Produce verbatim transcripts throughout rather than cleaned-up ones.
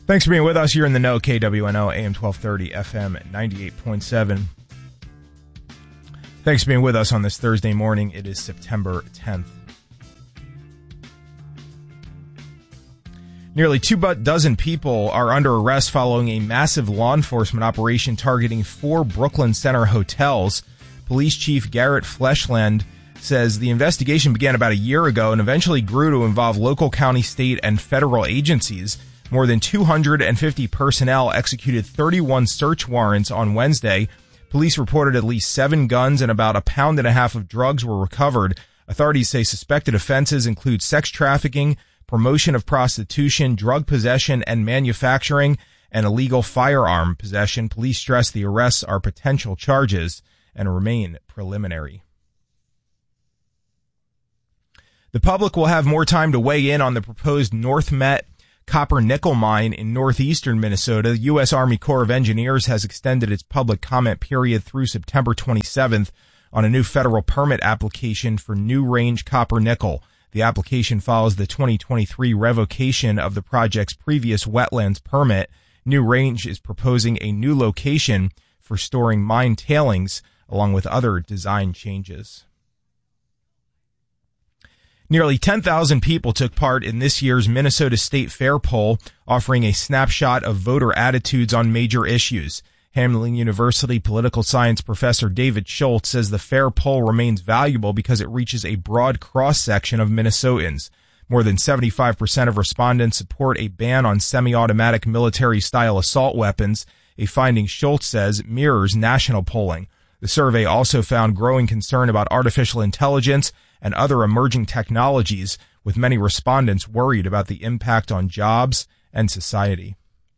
Thanks for being with us. You're in the know. K W N O, A M twelve thirty, F M ninety-eight point seven. Thanks for being with us on this Thursday morning. It is September tenth. Nearly two dozen people are under arrest following a massive law enforcement operation targeting four Brooklyn Center hotels. Police Chief Garrett Fleshland says the investigation began about a year ago and eventually grew to involve local, county, state, and federal agencies. More than two hundred fifty personnel executed thirty-one search warrants on Wednesday. Police reported at least seven guns and about a pound and a half of drugs were recovered. Authorities say suspected offenses include sex trafficking, promotion of prostitution, drug possession and manufacturing, and illegal firearm possession. Police stress the arrests are potential charges and remain preliminary. The public will have more time to weigh in on the proposed North Met copper nickel mine in northeastern Minnesota. The U S Army Corps of Engineers has extended its public comment period through September twenty-seventh on a new federal permit application for New Range Copper Nickel. The application follows the twenty twenty-three revocation of the project's previous wetlands permit. New Range is proposing a new location for storing mine tailings, along with other design changes. Nearly ten thousand people took part in this year's Minnesota State Fair poll, offering a snapshot of voter attitudes on major issues. Hamline University political science professor David Schultz says the Fair poll remains valuable because it reaches a broad cross-section of Minnesotans. More than seventy-five percent of respondents support a ban on semi-automatic military-style assault weapons, a finding Schultz says mirrors national polling. The survey also found growing concern about artificial intelligence and other emerging technologies, with many respondents worried about the impact on jobs and society.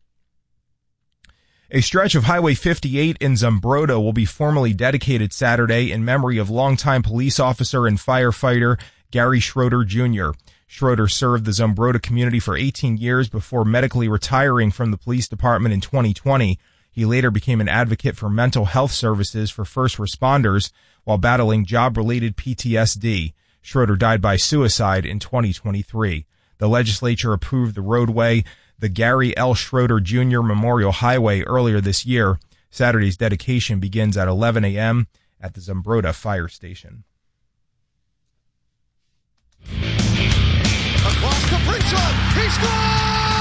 A stretch of Highway fifty-eight in Zumbrota will be formally dedicated Saturday in memory of longtime police officer and firefighter Gary Schroeder Junior Schroeder served the Zumbrota community for eighteen years before medically retiring from the police department in twenty twenty. He later became an advocate for mental health services for first responders while battling job-related P T S D. Schroeder died by suicide in twenty twenty-three. The legislature approved the roadway, the Gary L. Schroeder Junior Memorial Highway, earlier this year. Saturday's dedication begins at eleven a.m. at the Zumbrota Fire Station. Across Kaprizov, he scores!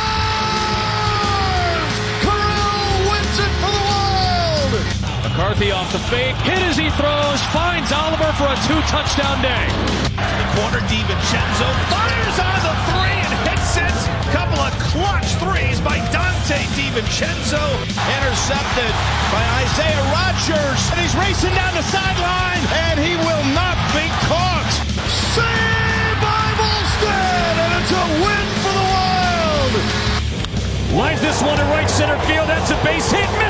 McCarthy off the fake, hit as he throws, finds Oliver for a two-touchdown day. The corner, DiVincenzo fires on the three and hits it. Couple of clutch threes by Dante DiVincenzo. Intercepted by Isaiah Rodgers. And he's racing down the sideline, and he will not be caught. Saved by Volstead, and it's a win for the Wild. Lines this one to right center field. That's a base hit.